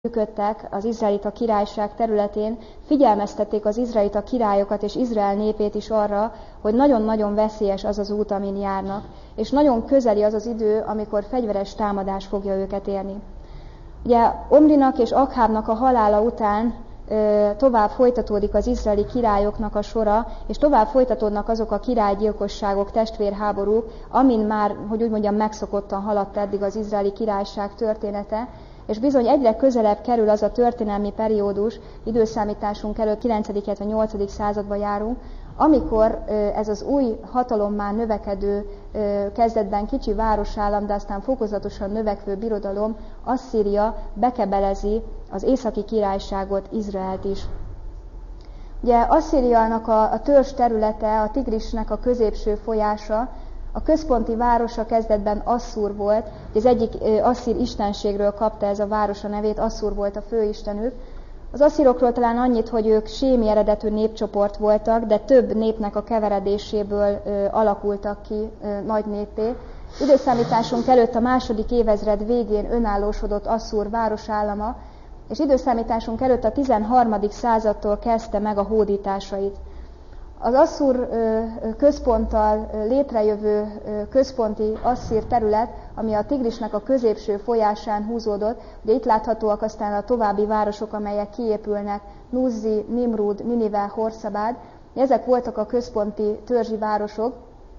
működtek az izraelita királyság területén, figyelmeztették az izraelita királyokat és Izrael népét is arra, hogy nagyon-nagyon veszélyes az az út, amin járnak, és nagyon közeli az az idő, amikor fegyveres támadás fogja őket érni. Ugye Omrinak és Akhábnak a halála után tovább folytatódik az izraeli királyoknak a sora, és tovább folytatódnak azok a királygyilkosságok, testvérháborúk, amin már, hogy úgy mondjam, megszokottan haladt eddig az izraeli királyság története, és bizony egyre közelebb kerül az a történelmi periódus, időszámításunk előtt 9. illetve 8. században járunk, amikor ez az új hatalommá növekedő, kezdetben kicsi városállam, de aztán fokozatosan növekvő birodalom, Asszíria bekebelezi az északi királyságot, Izraelt is. Ugye Asszíriának a törzs területe, a Tigrisnek a középső folyása, a központi városa kezdetben Asszur volt, az egyik asszír istenségről kapta ez a város a nevét, Asszur volt a főistenük. Az asszírokról talán annyit, hogy ők sémi eredetű népcsoport voltak, de több népnek a keveredéséből alakultak ki nagy néppé. Időszámításunk előtt a második évezred végén önállósodott Asszur városállama, és időszámításunk előtt a 13. századtól kezdte meg a hódításait. Az Asszur központtal létrejövő központi asszír terület, ami a Tigrisnek a középső folyásán húzódott, ugye itt láthatóak aztán a további városok, amelyek kiépülnek, Nuzzi, Nimrud, Ninive, Horszabád, ezek voltak a központi törzsi városok,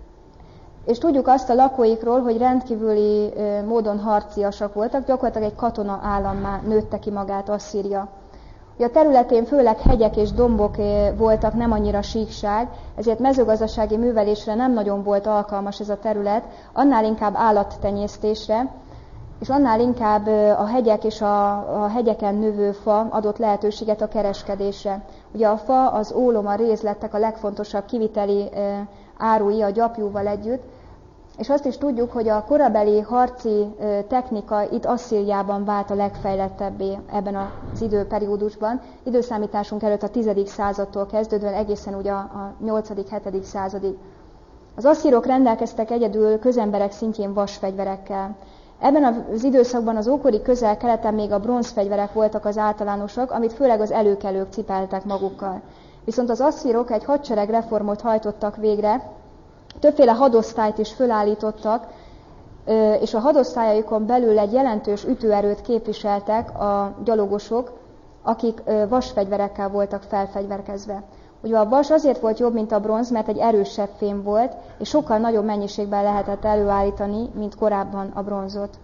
és tudjuk azt a lakóikról, hogy rendkívüli módon harciasak voltak, gyakorlatilag egy katona állammá nőtte ki magát Asszíria. A területén főleg hegyek és dombok voltak, nem annyira síkság, ezért mezőgazdasági művelésre nem nagyon volt alkalmas ez a terület, annál inkább állattenyésztésre, és annál inkább a hegyek és a hegyeken növő fa adott lehetőséget a kereskedésre. Ugye a fa, az ólom, a réz lettek a legfontosabb kiviteli árui a gyapjúval együtt, és azt is tudjuk, hogy a korabeli harci technika itt Asszíriában vált a legfejlettebbé ebben az időperiódusban. Időszámításunk előtt a 10. századtól kezdődően egészen ugye a 8.-7. századig. Az asszírok rendelkeztek egyedül közemberek szintjén vasfegyverekkel. Ebben az időszakban az ókori közel-keleten még a bronzfegyverek voltak az általánosak, amit főleg az előkelők cipeltek magukkal. Viszont az asszírok egy hadseregreformot hajtottak végre, többféle hadosztályt is fölállítottak, és a hadosztályaikon belül egy jelentős ütőerőt képviseltek a gyalogosok, akik vasfegyverekkel voltak felfegyverkezve. Ugye a vas azért volt jobb, mint a bronz, mert egy erősebb fém volt, és sokkal nagyobb mennyiségben lehetett előállítani, mint korábban a bronzot.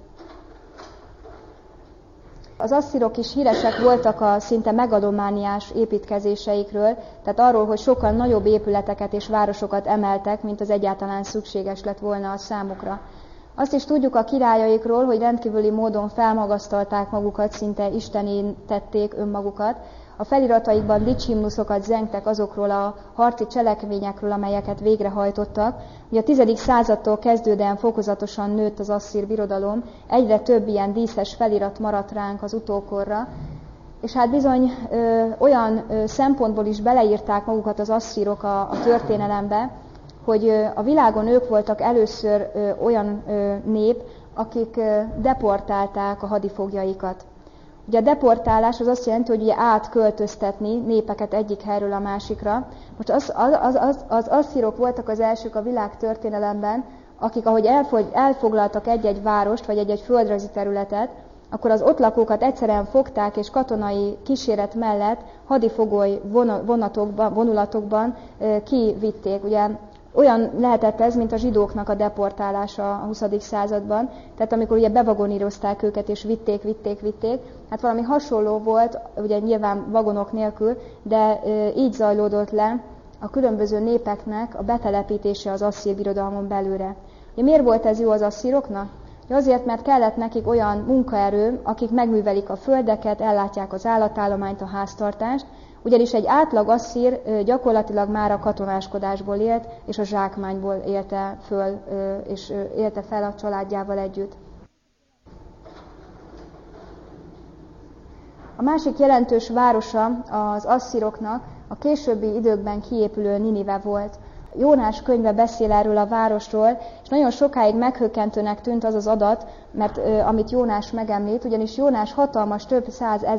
Az asszírok is híresek voltak a szinte megalomániás építkezéseikről, tehát arról, hogy sokkal nagyobb épületeket és városokat emeltek, mint az egyáltalán szükséges lett volna a számukra. Azt is tudjuk a királyaikról, hogy rendkívüli módon felmagasztalták magukat, szinte istené tették önmagukat. A felirataikban dicsimnuszokat zengtek azokról a harci cselekményekről, amelyeket végrehajtottak. Ugye a 10. századtól kezdődően fokozatosan nőtt az asszír birodalom, egyre több ilyen díszes felirat maradt ránk az utókorra, és hát bizony olyan szempontból is beleírták magukat az asszírok a történelembe, hogy a világon ők voltak először olyan nép, akik deportálták a hadifoglyaikat. Ugye a deportálás az azt jelenti, hogy ugye átköltöztetni népeket egyik helyről a másikra. Most az asszírok voltak az elsők a világ történelemben, akik ahogy elfoglaltak egy-egy várost, vagy egy-egy földrajzi területet, akkor az ott lakókat egyszerűen fogták, és katonai kíséret mellett hadifogoly vonulatokban kivitték. Ugye olyan lehetett ez, mint a zsidóknak a deportálása a 20. században, tehát amikor ugye bevagonírozták őket és vitték, hát valami hasonló volt, ugye nyilván vagonok nélkül, de így zajlódott le a különböző népeknek a betelepítése az asszír birodalmon belőle. Ugye miért volt ez jó az asszíroknak? Azért, mert kellett nekik olyan munkaerő, akik megművelik a földeket, ellátják az állatállományt, a háztartást, ugyanis egy átlag asszír gyakorlatilag már a katonáskodásból élt, és a zsákmányból élte fel a családjával együtt. A másik jelentős városa az asszíroknak a későbbi időkben kiépülő Ninive volt. Jónás könyve beszél erről a városról, és nagyon sokáig meghökkentőnek tűnt az az adat, mert amit Jónás megemlít, ugyanis Jónás hatalmas, több 100